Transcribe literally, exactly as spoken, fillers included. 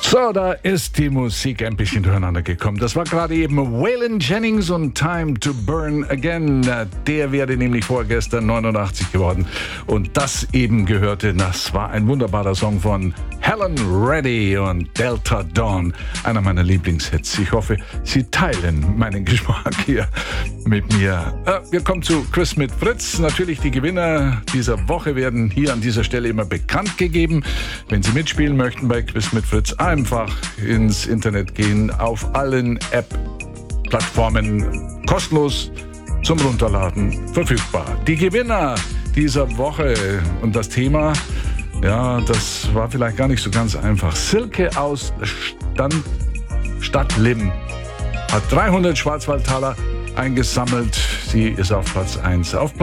So, da ist die Musik ein bisschen durcheinander gekommen. Das war gerade eben Waylon Jennings und Time to Burn Again. Der wäre nämlich vorgestern neunundachtzig geworden. Und das eben gehörte, das war ein wunderbarer Song von Helen Reddy und Delta Dawn. Einer meiner Lieblingshits. Ich hoffe, Sie teilen meinen Geschmack hier mit mir. Äh, wir kommen zu Quiz mit Fritz. Natürlich die Gewinner dieser Woche werden hier an dieser Stelle immer bekannt gegeben. Wenn Sie mitspielen möchten bei Quiz mit Fritz, einfach ins Internet gehen, auf allen App-Plattformen kostenlos zum Runterladen verfügbar. Die Gewinner dieser Woche und das Thema, ja, das war vielleicht gar nicht so ganz einfach. Silke aus Stand, Stadt Lim hat dreihundert Schwarzwaldtaler eingesammelt. Sie ist auf Platz eins. Auf